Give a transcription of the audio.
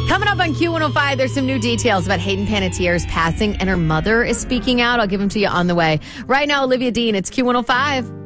Coming up on Q105, there's some new details about Hayden Panettiere's passing, and her mother is speaking out. I'll give them to you on the way. Right now, Olivia Dean, it's Q105.